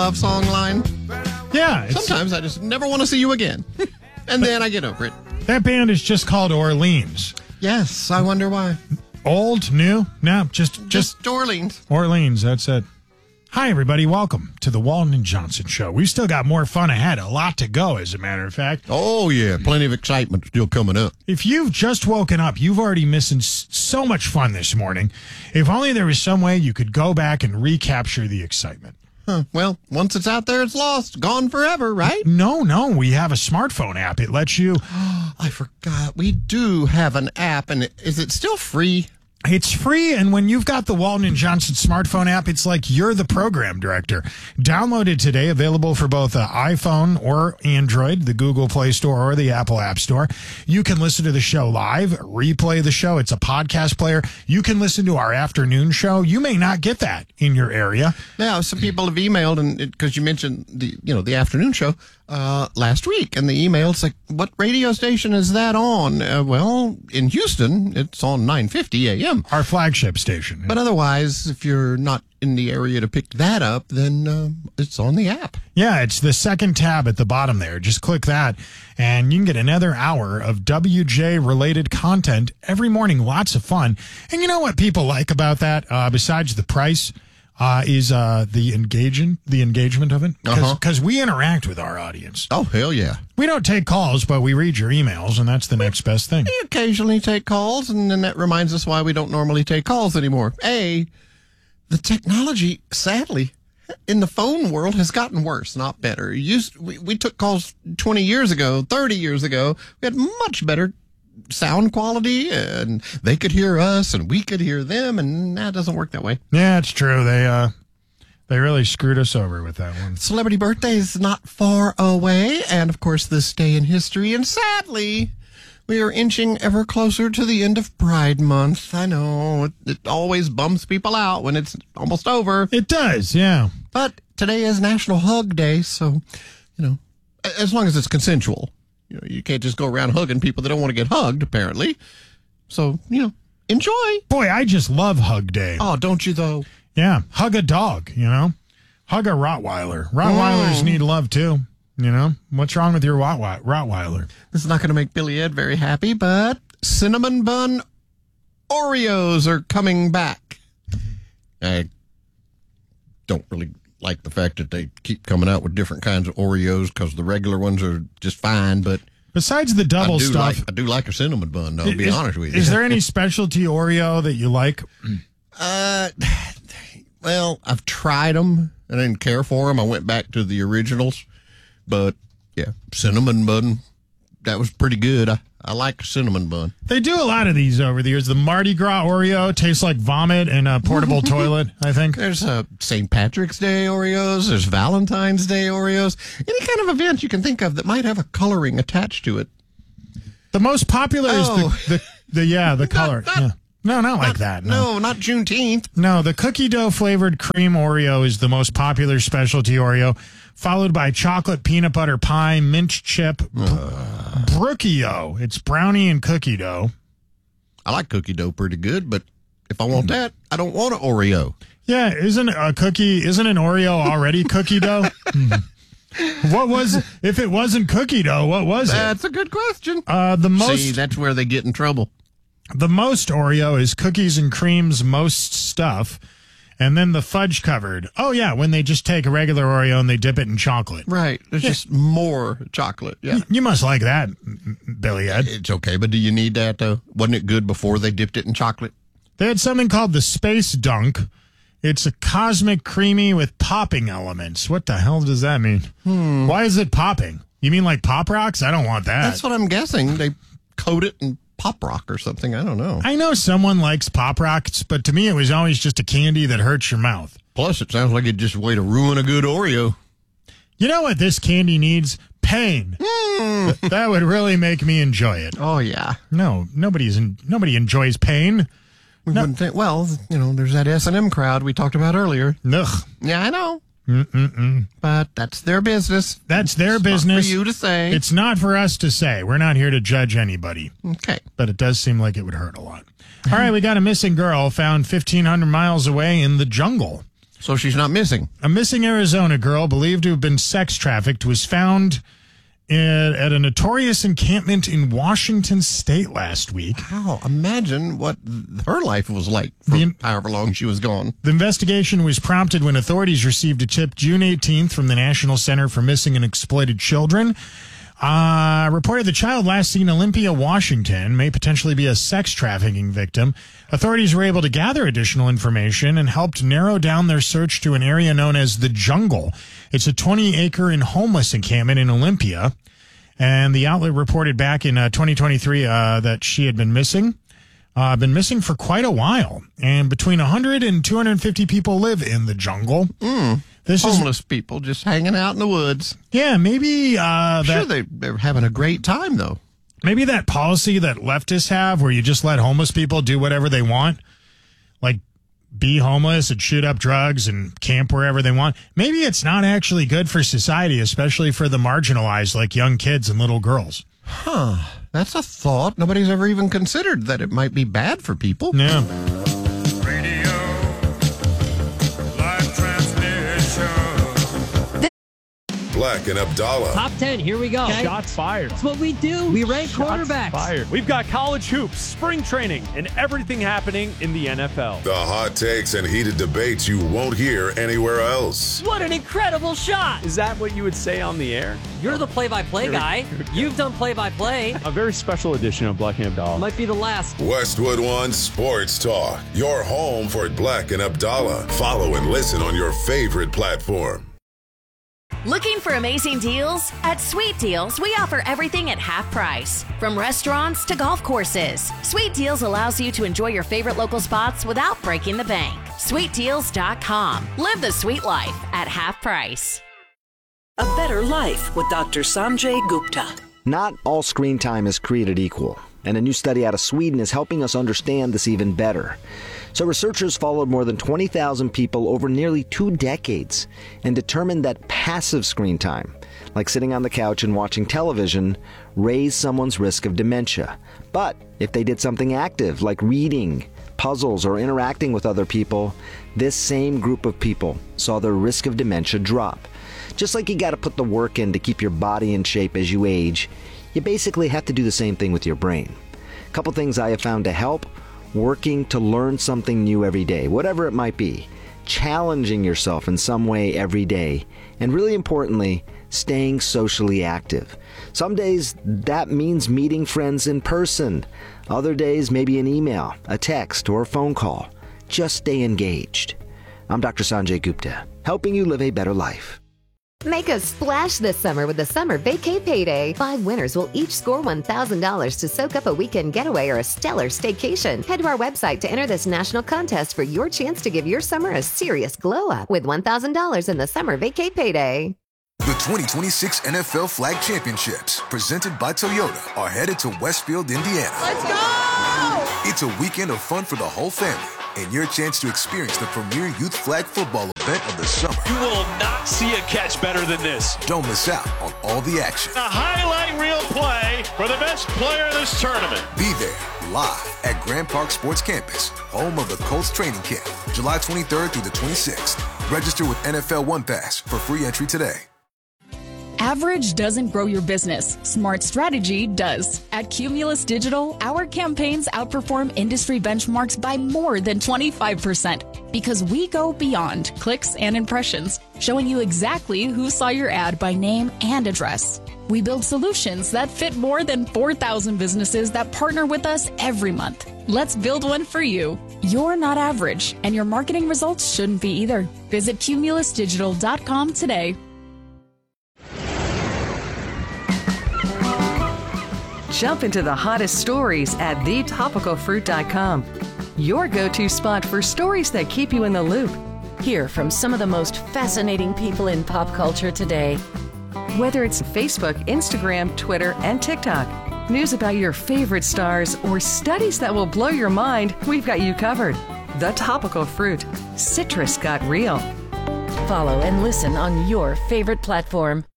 love song line. Yeah. Sometimes I just never want to see you again. And then I get over it. That band is just called Orleans. Yes, I wonder why. Old, new? No, just Orleans. Orleans, that's it. Hi, everybody. Welcome to the Walton and Johnson Show. We've still got more fun ahead. A lot to go, as a matter of fact. Oh, yeah. Plenty of excitement still coming up. If you've just woken up, you've already missing so much fun this morning. If only there was some way you could go back and recapture the excitement. Huh. Well, once it's out there, it's lost. Gone forever, right? No. We have a smartphone app. It lets you... I forgot. We do have an app, and is it still free? It's free, and when you've got the Walton and Johnson smartphone app, it's like you're the program director. Download it today, available for both iPhone or Android, the Google Play Store or the Apple App Store. You can listen to the show live, replay the show. It's a podcast player. You can listen to our afternoon show. You may not get that in your area. Yeah, some people have emailed, and because you mentioned the afternoon show last week, and the email's like, what radio station is that on? Well, in Houston, it's on 950 a.m. Our flagship station. But otherwise, if you're not in the area to pick that up, then it's on the app. Yeah, it's the second tab at the bottom there. Just click that, and you can get another hour of WJ-related content every morning. Lots of fun. And you know what people like about that, besides the price, is the engagement of it. Because we interact with our audience. Oh, hell yeah. We don't take calls, but we read your emails, and that's the next best thing. We occasionally take calls, and then that reminds us why we don't normally take calls anymore. The technology, sadly, in the phone world has gotten worse, not better. We took calls 20 years ago, 30 years ago. We had much better sound quality, and they could hear us, and we could hear them, and that doesn't work that way. Yeah, it's true. They really screwed us over with that one. Celebrity birthday is not far away, and of course this day in history, and sadly, we are inching ever closer to the end of Pride Month. I know, it always bums people out when it's almost over. It does, yeah. But today is National Hug Day, so, as long as it's consensual. You can't just go around hugging people that don't want to get hugged, apparently. So, enjoy. Boy, I just love Hug Day. Oh, don't you, though? Yeah, hug a dog, Hug a Rottweiler. Rottweilers need love, too. What's wrong with your Rottweiler? This is not going to make Billy Ed very happy, but Cinnamon Bun Oreos are coming back. I don't really like the fact that they keep coming out with different kinds of Oreos because the regular ones are just fine, but... Besides the double stuff... I do like a cinnamon bun, though, to be honest with you. Is there any specialty Oreo that you like? Well, I've tried them. I didn't care for them. I went back to the originals. But, yeah, cinnamon bun, that was pretty good. I like cinnamon bun. They do a lot of these over the years. The Mardi Gras Oreo tastes like vomit in a portable toilet, I think. There's St. Patrick's Day Oreos. There's Valentine's Day Oreos. Any kind of event you can think of that might have a coloring attached to it. The most popular is the color. No, not like that. No, not Juneteenth. No, the cookie dough flavored cream Oreo is the most popular specialty Oreo, followed by chocolate peanut butter pie, mint chip, Brookio. It's brownie and cookie dough. I like cookie dough pretty good, but if I want that, I don't want an Oreo. Yeah, isn't an Oreo already cookie dough? If it wasn't cookie dough, what was it? That's a good question. See, that's where they get in trouble. The most Oreo is cookies and cream's most stuff, and then the fudge covered. Oh, yeah, when they just take a regular Oreo and they dip it in chocolate. Right. There's just more chocolate. Yeah. You must like that, Billy Ed. It's okay, but do you need that, though? Wasn't it good before they dipped it in chocolate? They had something called the Space Dunk. It's a cosmic creamy with popping elements. What the hell does that mean? Why is it popping? You mean like Pop Rocks? I don't want that. That's what I'm guessing. They coat it in Pop Rock or something. I don't know. I know someone likes Pop Rocks, but to me it was always just a candy that hurts your mouth. Plus, it sounds like it's just a way to ruin a good Oreo. You know what this candy needs? Pain. That would really make me enjoy it. Oh, yeah. No, nobody enjoys pain. We wouldn't think, well, there's that S&M crowd we talked about earlier. Ugh. Yeah, I know. But that's their business. That's their business. Not for you to say. It's not for us to say. We're not here to judge anybody. Okay. But it does seem like it would hurt a lot. All right, we got a missing girl found 1,500 miles away in the jungle. So she's not missing. A missing Arizona girl believed to have been sex trafficked was found at a notorious encampment in Washington State last week. Wow. Imagine what her life was like for however long she was gone. The investigation was prompted when authorities received a tip June 18th from the National Center for Missing and Exploited Children. Reported the child last seen in Olympia, Washington, may potentially be a sex trafficking victim. Authorities were able to gather additional information and helped narrow down their search to an area known as the Jungle. It's a 20-acre and homeless encampment in Olympia. And the outlet reported back in 2023 that she had been missing. Been missing for quite a while. And between 100 and 250 people live in the Jungle. This homeless people just hanging out in the woods. Yeah, maybe sure they're having a great time, though. Maybe that policy that leftists have where you just let homeless people do whatever they want, like be homeless and shoot up drugs and camp wherever they want. Maybe it's not actually good for society, especially for the marginalized like young kids and little girls. Huh. That's a thought. Nobody's ever even considered that it might be bad for people. Yeah. Black and Abdallah. Top 10, here we go. Okay. Shots fired. That's what we do. We rank quarterbacks. Fired. We've got college hoops, spring training, and everything happening in the NFL. The hot takes and heated debates you won't hear anywhere else. What an incredible shot. Is that what you would say on the air? You're the play-by-play guy. You've done play-by-play. A very special edition of Black and Abdallah. Might be the last. Westwood One Sports Talk. Your home for Black and Abdallah. Follow and listen on your favorite platform. Looking for amazing deals? At Sweet Deals, we offer everything at half price. From restaurants to golf courses, Sweet Deals allows you to enjoy your favorite local spots without breaking the bank. SweetDeals.com. Live the sweet life at half price. A better life with Dr. Sanjay Gupta. Not all screen time is created equal, and a new study out of Sweden is helping us understand this even better. So researchers followed more than 20,000 people over nearly 2 decades and determined that passive screen time, like sitting on the couch and watching television, raised someone's risk of dementia. But if they did something active, like reading, puzzles, or interacting with other people, this same group of people saw their risk of dementia drop. Just like you got to put the work in to keep your body in shape as you age, you basically have to do the same thing with your brain. A couple things I have found to help: working to learn something new every day, whatever it might be, challenging yourself in some way every day, and really importantly, staying socially active. Some days that means meeting friends in person. Other days, maybe an email, a text, or a phone call. Just stay engaged. I'm Dr. Sanjay Gupta, helping you live a better life. Make a splash this summer with the Summer Vacay Payday. 5 winners will each score $1,000 to soak up a weekend getaway or a stellar staycation. Head to our website to enter this national contest for your chance to give your summer a serious glow-up with $1,000 in the Summer Vacay Payday. The 2026 NFL Flag Championships, presented by Toyota, are headed to Westfield, Indiana. Let's go! It's a weekend of fun for the whole family, and your chance to experience the premier youth flag football event of the summer. You will not see a catch better than this. Don't miss out on all the action. A highlight reel play for the best player in this tournament. Be there live at Grand Park Sports Campus, home of the Colts training camp, July 23rd through the 26th. Register with NFL One Pass for free entry today. Average doesn't grow your business. Smart strategy does. At Cumulus Digital, our campaigns outperform industry benchmarks by more than 25% because we go beyond clicks and impressions, showing you exactly who saw your ad by name and address. We build solutions that fit more than 4,000 businesses that partner with us every month. Let's build one for you. You're not average, and your marketing results shouldn't be either. Visit cumulusdigital.com today. Jump into the hottest stories at thetopicalfruit.com. Your go-to spot for stories that keep you in the loop. Hear from some of the most fascinating people in pop culture today. Whether it's Facebook, Instagram, Twitter, and TikTok, news about your favorite stars, or studies that will blow your mind, we've got you covered. The Topical Fruit. Citrus got real. Follow and listen on your favorite platform.